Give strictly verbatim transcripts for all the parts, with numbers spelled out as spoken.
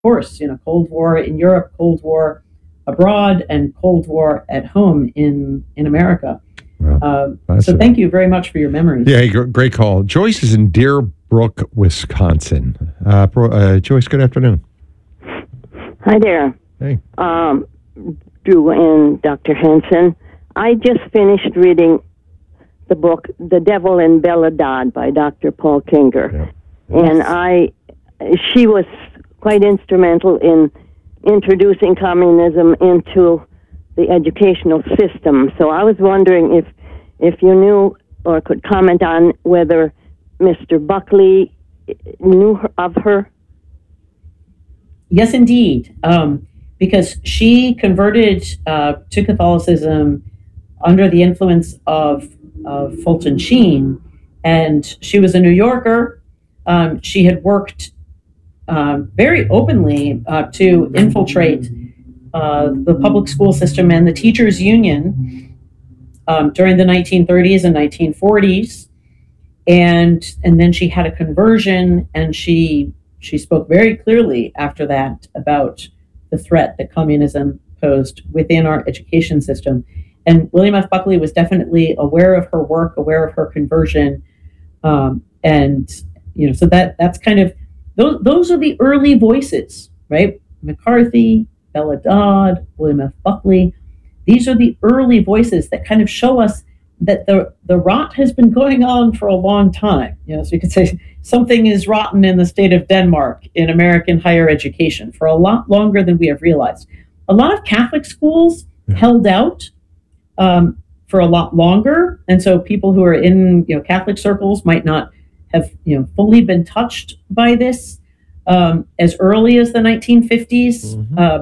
course, you know, Cold War in Europe, Cold War abroad, and Cold War at home in, in America. Well, uh, so thank you very much for your memories. Yeah, great call. Joyce is in Deer Brook, Wisconsin. Uh, uh, Joyce, good afternoon. Hi there. Hey. Um, Drew and Doctor Henson. I just finished reading the book The Devil in Bella Dodd by Doctor Paul Klinger. Yeah. Yes. And I, she was quite instrumental in introducing communism into the educational system. So I was wondering if if you knew or could comment on whether Mister Buckley knew her, of her. Yes, indeed, um, because she converted uh, to Catholicism under the influence of, of Fulton Sheen, and she was a New Yorker. Um, she had worked um, very openly uh, to infiltrate uh, the public school system and the teachers' union um, during the nineteen thirties and nineteen forties, and and then she had a conversion, and she she spoke very clearly after that about the threat that communism posed within our education system. And William F. Buckley was definitely aware of her work, aware of her conversion, um, and you know, so that that's kind of those those are the early voices, right? McCarthy, Bella Dodd, William F. Buckley. These are the early voices that kind of show us that the the rot has been going on for a long time. You know, so you could say something is rotten in the state of Denmark in American higher education for a lot longer than we have realized. A lot of Catholic schools yeah. held out um, for a lot longer, and so people who are in you know Catholic circles might not have you know fully been touched by this um, as early as the nineteen fifties. Mm-hmm. Uh,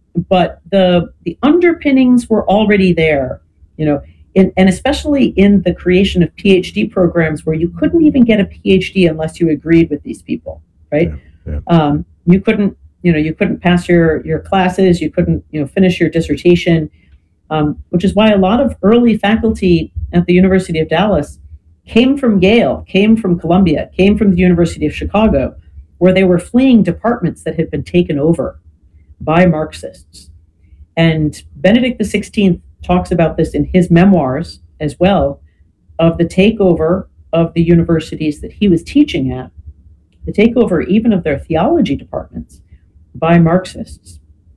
but the the underpinnings were already there, you know. In, and especially in the creation of PhD programs where you couldn't even get a PhD unless you agreed with these people, right? Yeah, yeah. Um, you couldn't, you know, you couldn't pass your your classes, you couldn't, you know, finish your dissertation, um, which is why a lot of early faculty at the University of Dallas came from Yale, came from Columbia, came from the University of Chicago, where they were fleeing departments that had been taken over by Marxists. And Benedict the sixteenth talks about this in his memoirs as well, of the takeover of the universities that he was teaching at, the takeover even of their theology departments by Marxists.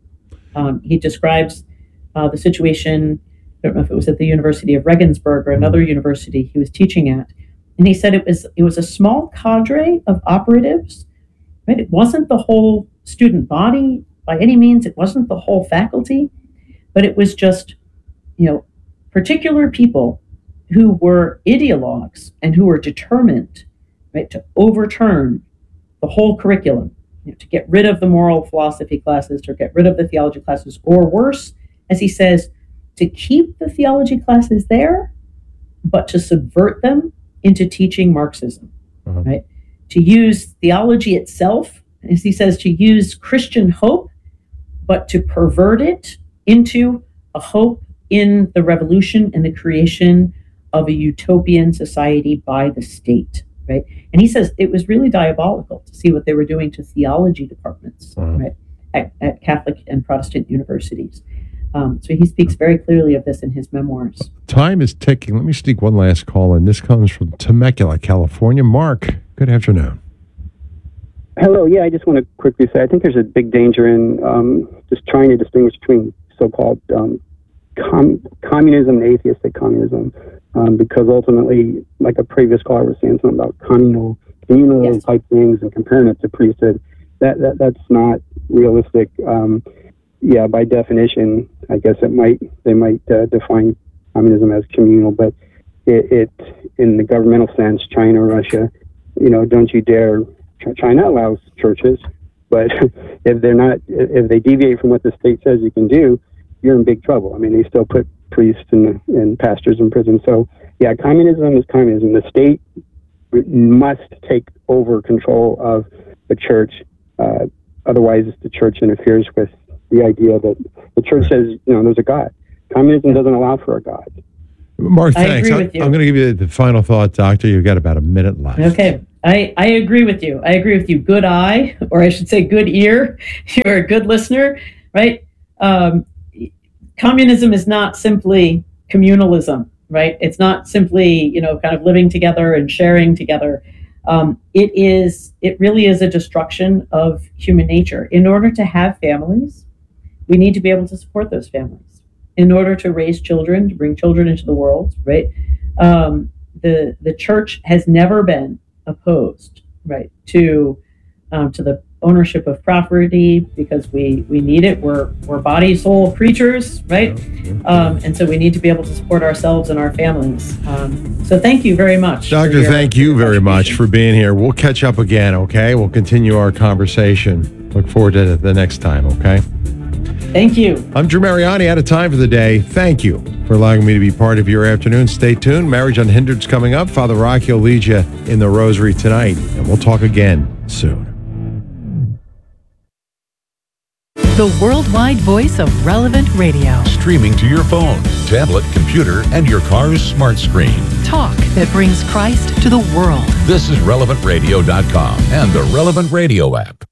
Um, he describes uh, the situation, I don't know if it was at the University of Regensburg or another university he was teaching at, and he said it was it was a small cadre of operatives, right? It wasn't the whole student body by any means, it wasn't the whole faculty, but it was just you know, particular people who were ideologues and who were determined, right, to overturn the whole curriculum, you know, to get rid of the moral philosophy classes, to get rid of the theology classes, or worse, as he says, to keep the theology classes there, but to subvert them into teaching Marxism, uh-huh. right? To use theology itself, as he says, to use Christian hope, but to pervert it into a hope in the revolution and the creation of a utopian society by the state, right? And he says it was really diabolical to see what they were doing to theology departments, uh-huh. right, at, at Catholic and Protestant universities. Um, so he speaks very clearly of this in his memoirs. Time is ticking. Let me sneak one last call in. This comes from Temecula, California. Mark, good afternoon. Hello. Yeah, I just want to quickly say I think there's a big danger in um, just trying to distinguish between so-called um, Com- communism and atheistic communism, um, because ultimately, like a previous caller was saying something about communal, communal yes. type things and comparing it to priesthood, that, that that's not realistic. Um, yeah, by definition, I guess it might they might uh, define communism as communal, but it, it in the governmental sense, China, Russia, you know, don't you dare. China allows churches, but if they're not, if they deviate from what the state says you can do, you're in big trouble. I mean, they still put priests and, and pastors in prison. So, yeah, communism is communism. The state must take over control of the church. Uh, otherwise, the church interferes with the idea that the church says, you know, there's a God. Communism doesn't allow for a God. Mark, thanks. I agree with you. I'm going to give you the final thought, Doctor. You've got about a minute left. Okay. I, I agree with you. I agree with you. Good eye, or I should say good ear. You're a good listener, right? Um, communism is not simply communalism, right? It's not simply, you know, kind of living together and sharing together. Um, it is, it really is a destruction of human nature. In order to have families, we need to be able to support those families. In order to raise children, to bring children into the world, right? Um, the the church has never been opposed, right, to um, to the ownership of property, because we we need it. We're we're body soul creatures, right? Um, and so we need to be able to support ourselves and our families. Um, so thank you very much, Doctor. your, Thank you very much for being here. We'll catch up again. Okay, we'll continue our conversation. Look forward to the next time. Okay. Thank you. I'm Drew Mariani, out of time for the day. Thank you for allowing me to be part of your afternoon. Stay tuned. Marriage Unhindered's coming up. Father Rocky will lead you in the rosary tonight, and we'll talk again soon. The worldwide voice of Relevant Radio. Streaming to your phone, tablet, computer, and your car's smart screen. Talk that brings Christ to the world. This is relevant radio dot com and the Relevant Radio app.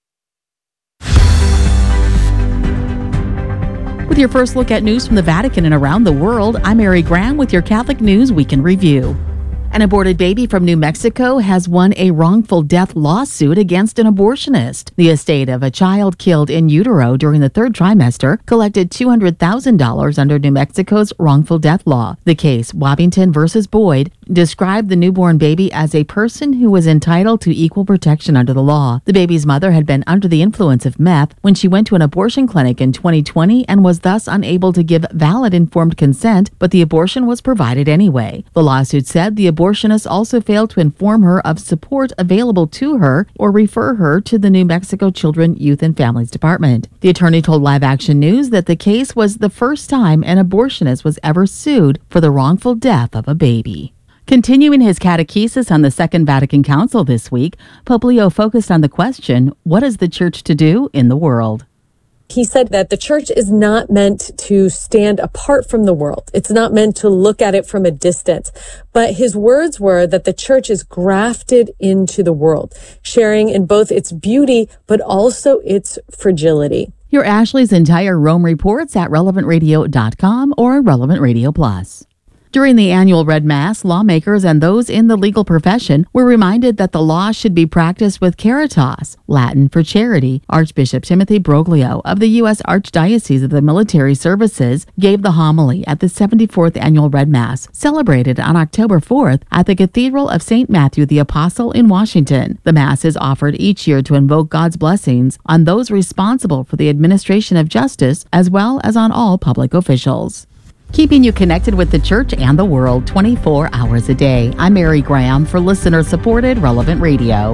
With your first look at news from the Vatican and around the world, I'm Mary Graham with your Catholic News Week in Review. An aborted baby from New Mexico has won a wrongful death lawsuit against an abortionist. The estate of a child killed in utero during the third trimester collected two hundred thousand dollars under New Mexico's wrongful death law. The case, Wabbington versus Boyd, described the newborn baby as a person who was entitled to equal protection under the law. The baby's mother had been under the influence of meth when she went to an abortion clinic in twenty twenty and was thus unable to give valid informed consent, but the abortion was provided anyway. The lawsuit said the abortionist also failed to inform her of support available to her or refer her to the New Mexico Children, Youth, and Families Department. The attorney told Live Action News that the case was the first time an abortionist was ever sued for the wrongful death of a baby. Continuing his catechesis on the Second Vatican Council this week, Pope Leo focused on the question, what is the church to do in the world? He said that the church is not meant to stand apart from the world. It's not meant to look at it from a distance. But his words were that the church is grafted into the world, sharing in both its beauty, but also its fragility. Hear Ashley's entire Rome reports at relevant radio dot com or Relevant Radio Plus. During the annual Red Mass, lawmakers and those in the legal profession were reminded that the law should be practiced with caritas, Latin for charity. Archbishop Timothy Broglio of the U S Archdiocese of the Military Services gave the homily at the seventy-fourth Annual Red Mass, celebrated on October fourth at the Cathedral of Saint Matthew the Apostle in Washington. The Mass is offered each year to invoke God's blessings on those responsible for the administration of justice, as well as on all public officials. Keeping you connected with the church and the world twenty-four hours a day. I'm Mary Graham for listener-supported Relevant Radio.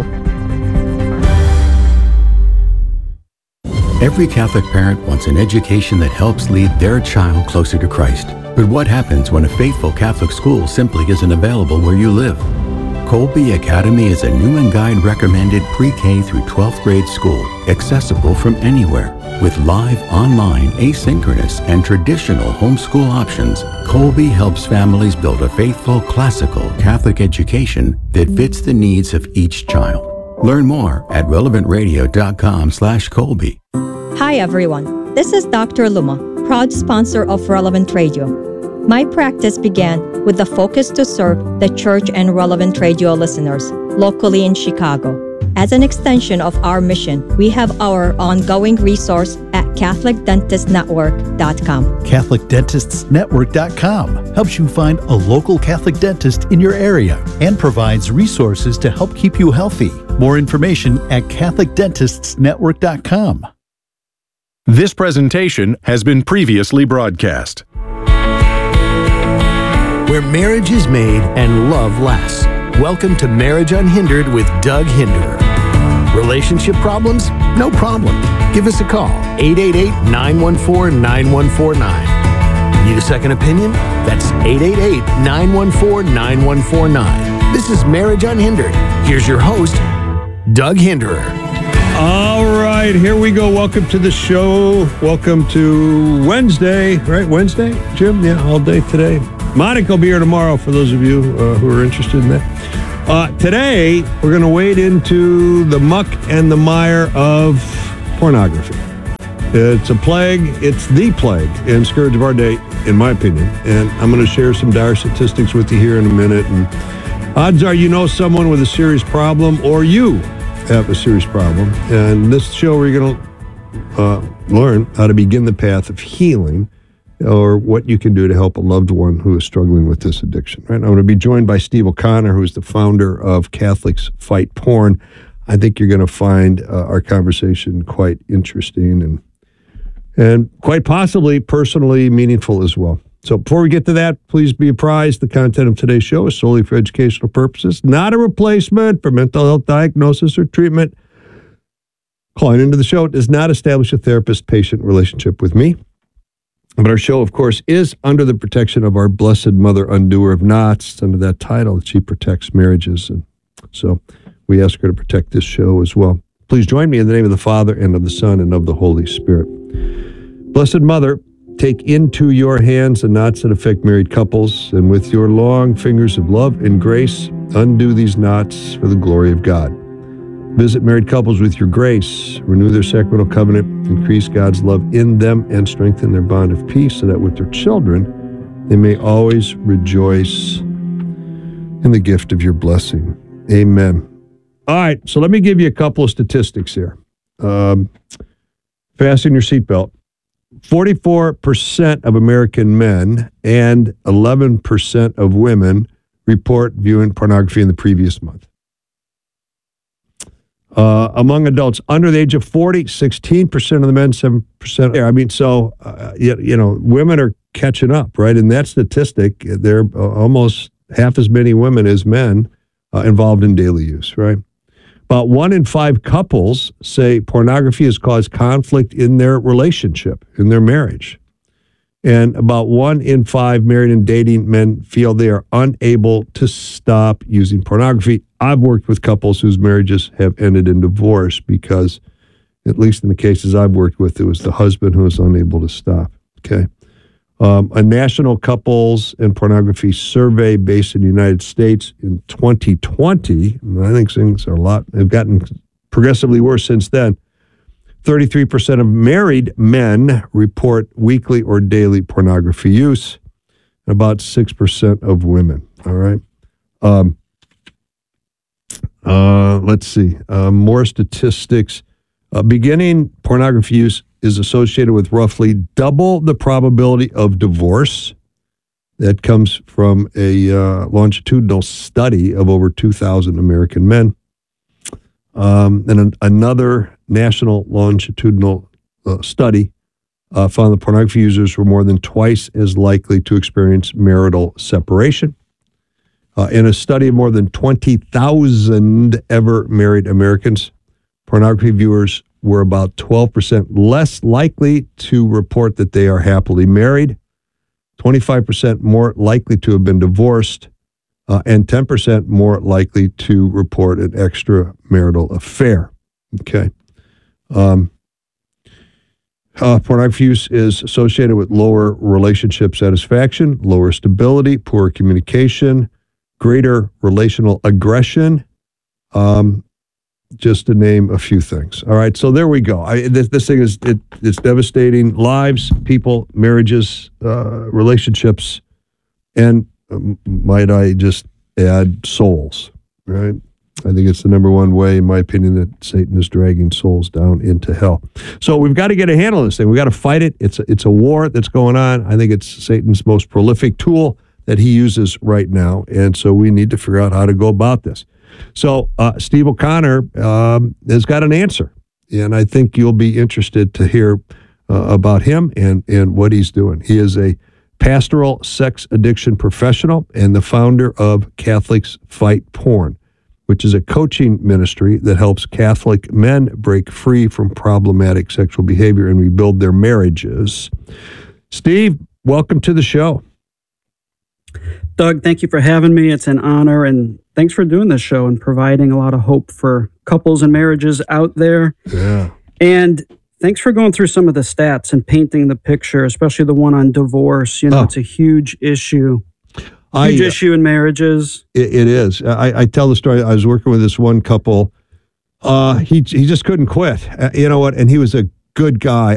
Every Catholic parent wants an education that helps lead their child closer to Christ. But what happens when a faithful Catholic school simply isn't available where you live? Colby Academy is a Newman Guide recommended pre-K through twelfth grade school, accessible from anywhere. With live, online, asynchronous, and traditional homeschool options, Colby helps families build a faithful, classical Catholic education that fits the needs of each child. Learn more at relevant radio dot com slash Colby. Hi everyone, this is Doctor Luma, proud sponsor of Relevant Radio. My practice began with the focus to serve the church and Relevant Radio listeners locally in Chicago. As an extension of our mission, we have our ongoing resource at Catholic Dentist Network dot com. Catholic Dentists Network dot com helps you find a local Catholic dentist in your area and provides resources to help keep you healthy. More information at Catholic Dentists Network dot com. This presentation has been previously broadcast. Where marriage is made and love lasts. Welcome to Marriage Unhindered with Doug Hinderer. Relationship problems? No problem. Give us a call, eight eight eight, nine one four, nine one four nine. Need a second opinion? That's eight eight eight, nine one four, nine one four nine. This is Marriage Unhindered. Here's your host, Doug Hinderer. All right, here we go. Welcome to the show. Welcome to Wednesday, right? Wednesday, Jim? Yeah, all day today. Monica will be here tomorrow for those of you uh, who are interested in that. Uh, today, we're going to wade into the muck and the mire of pornography. It's a plague. It's the plague and scourge of our day, in my opinion. And I'm going to share some dire statistics with you here in a minute. And odds are you know someone with a serious problem, or you have a serious problem. And this show, we're going to uh, learn how to begin the path of healing, or what you can do to help a loved one who is struggling with this addiction. Right? I'm going to be joined by Steve O'Connor, who is the founder of Catholics Fight Porn. I think you're going to find uh, our conversation quite interesting and and quite possibly personally meaningful as well. So before we get to that, please be apprised the content of today's show is solely for educational purposes, not a replacement for mental health diagnosis or treatment. Calling into the show does not establish a therapist-patient relationship with me. But our show, of course, is under the protection of our Blessed Mother, Undoer of Knots. It's under that title that she protects marriages. And so we ask her to protect this show as well. Please join me in the name of the Father, and of the Son, and of the Holy Spirit. Blessed Mother, take into your hands the knots that affect married couples, and with your long fingers of love and grace, undo these knots for the glory of God. Visit married couples with your grace, renew their sacramental covenant, increase God's love in them, and strengthen their bond of peace, so that with their children, they may always rejoice in the gift of your blessing. Amen. All right, so let me give you a couple of statistics here. Um, fasten your seatbelt. forty-four percent of American men and eleven percent of women report viewing pornography in the previous month. Uh, among adults under the age of forty, sixteen percent of the men, seven percent. I mean, so, uh, you, you know, women are catching up, right? In that statistic, there are almost half as many women as men uh, involved in daily use, right? About one in five couples say pornography has caused conflict in their relationship, in their marriage. And about one in five married and dating men feel they are unable to stop using pornography. I've worked with couples whose marriages have ended in divorce because, at least in the cases I've worked with, it was the husband who was unable to stop. Okay. Um, a national couples and pornography survey based in the United States in twenty twenty, and I think things are a lot, have gotten progressively worse since then. thirty-three percent of married men report weekly or daily pornography use, and about six percent of women. All right. Um, uh, let's see. Uh, more statistics. Uh, beginning pornography use is associated with roughly double the probability of divorce. That comes from a uh, longitudinal study of over two thousand American men. Um, and an, another national longitudinal uh, study uh, found that pornography users were more than twice as likely to experience marital separation. Uh, in a study of more than twenty thousand ever married Americans, pornography viewers were about twelve percent less likely to report that they are happily married, twenty-five percent more likely to have been divorced, uh, and ten percent more likely to report an extramarital affair. Okay. Um, uh, pornography use is associated with lower relationship satisfaction, lower stability, poor communication, greater relational aggression, um, just to name a few things. All right, so there we go. I, this, this thing is it, it's devastating lives, people, marriages, uh, relationships, and um, might I just add souls, right? I think it's the number one way, in my opinion, that Satan is dragging souls down into hell. So we've got to get a handle on this thing. We've got to fight it. It's a, it's a war that's going on. I think it's Satan's most prolific tool that he uses right now, and so we need to figure out how to go about this. So uh, Steve O'Connor um, has got an answer, and I think you'll be interested to hear uh, about him and, and what he's doing. He is a pastoral sex addiction professional and the founder of Catholics Fight Porn, which is a coaching ministry that helps Catholic men break free from problematic sexual behavior and rebuild their marriages. Steve, welcome to the show. Doug, thank you for having me. It's an honor, and thanks for doing this show and providing a lot of hope for couples and marriages out there. Yeah. And thanks for going through some of the stats and painting the picture, especially the one on divorce. You know, Oh. it's a huge issue. I, Huge issue in marriages. It, it is. I, I tell the story. I was working with this one couple. Uh, he he just couldn't quit. Uh, you know what? And he was a good guy.